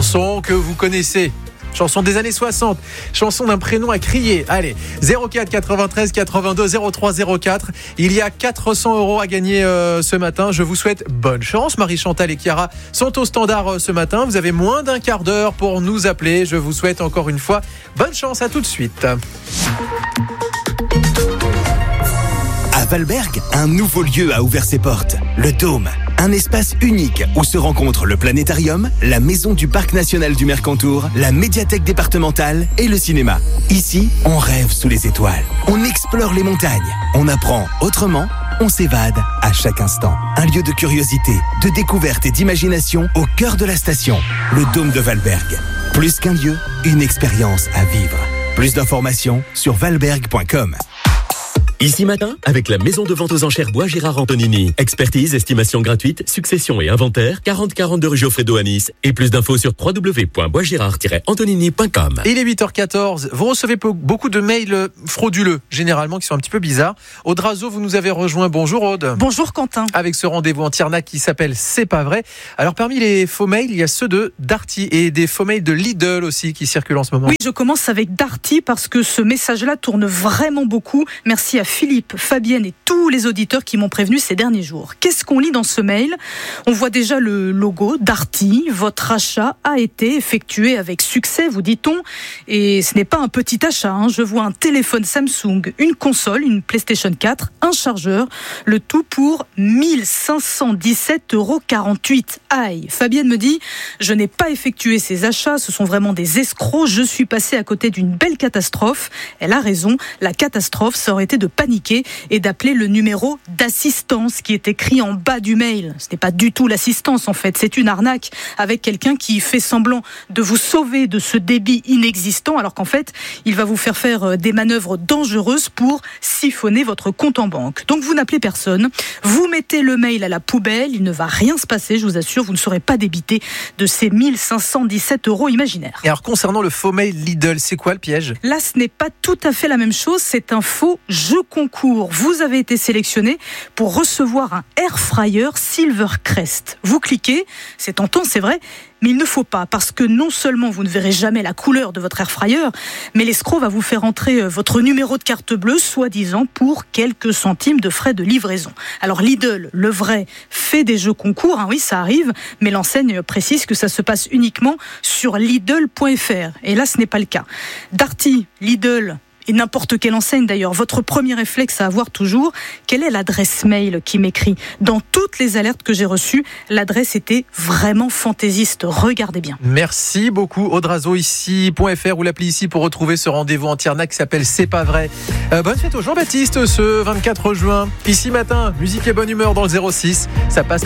chanson que vous connaissez. Chanson des années 60, chanson d'un prénom à crier. Allez, 04 93 82 03 04. Il y a 400 € à gagner ce matin. Je vous souhaite bonne chance. Marie-Chantal et Chiara sont au standard ce matin. Vous avez moins d'un quart d'heure pour nous appeler. Je vous souhaite encore une fois bonne chance. À tout de suite. À Valberg, un nouveau lieu a ouvert ses portes. Le Dôme. Un espace unique où se rencontrent le planétarium, la maison du Parc National du Mercantour, la médiathèque départementale et le cinéma. Ici, on rêve sous les étoiles. On explore les montagnes. On apprend autrement. On s'évade à chaque instant. Un lieu de curiosité, de découverte et d'imagination au cœur de la station. Le Dôme de Valberg. Plus qu'un lieu, une expérience à vivre. Plus d'informations sur valberg.com. Ici matin, avec la maison de vente aux enchères Bois Girard Antonini. Expertise, estimation gratuite, succession et inventaire, 4042 rue Geoffrey d'Eau à Nice. Et plus d'infos sur www.boisgirard-antonini.com. Il est 8h14. Vous recevez beaucoup de mails frauduleux, généralement, qui sont un petit peu bizarres. Aude Razo, vous nous avez rejoint. Bonjour Aude. Bonjour Quentin. Avec ce rendez-vous anti-arnaque qui s'appelle C'est pas vrai. Alors parmi les faux mails, il y a ceux de Darty et des faux mails de Lidl aussi qui circulent en ce moment. Oui, je commence avec Darty parce que ce message-là tourne vraiment beaucoup. Merci à Philippe, Fabienne et tous les auditeurs qui m'ont prévenu ces derniers jours. Qu'est-ce qu'on lit dans ce mail ? On voit déjà le logo Darty. Votre achat a été effectué avec succès, vous dit-on. Et ce n'est pas un petit achat. Je vois un téléphone Samsung, une console, une PlayStation 4, un chargeur. Le tout pour 1517,48 €. Aïe. Fabienne me dit, je n'ai pas effectué ces achats. Ce sont vraiment des escrocs. Je suis passée à côté d'une belle catastrophe. Elle a raison. La catastrophe, ça aurait été de paniquer et d'appeler le numéro d'assistance qui est écrit en bas du mail. Ce n'est pas du tout l'assistance en fait, c'est une arnaque avec quelqu'un qui fait semblant de vous sauver de ce débit inexistant alors qu'en fait, il va vous faire des manœuvres dangereuses pour siphonner votre compte en banque. Donc vous n'appelez personne, vous mettez le mail à la poubelle, il ne va rien se passer, je vous assure, vous ne serez pas débité de ces 1517 € imaginaires. Et alors concernant le faux mail Lidl, c'est quoi le piège ? Là, ce n'est pas tout à fait la même chose, c'est un faux jeu concours. Vous avez été sélectionné pour recevoir un air fryer Silvercrest. Vous cliquez, c'est tentant, c'est vrai, mais il ne faut pas, parce que non seulement vous ne verrez jamais la couleur de votre air fryer, mais l'escroc va vous faire entrer votre numéro de carte bleue, soi-disant pour quelques centimes de frais de livraison. Alors Lidl, le vrai, fait des jeux concours, oui ça arrive, mais l'enseigne précise que ça se passe uniquement sur Lidl.fr. Et là ce n'est pas le cas. Darty, Lidl, et n'importe quelle enseigne d'ailleurs, votre premier réflexe à avoir toujours, quelle est l'adresse mail qui m'écrit ? Dans toutes les alertes que j'ai reçues, l'adresse était vraiment fantaisiste. Regardez bien. Merci beaucoup Aude Razo, ici.fr ou l'appli ici pour retrouver ce rendez-vous anti-arnaque qui s'appelle C'est pas vrai. Bonne fête au Jean-Baptiste ce 24 juin. Ici matin, musique et bonne humeur dans le 06. Ça passe.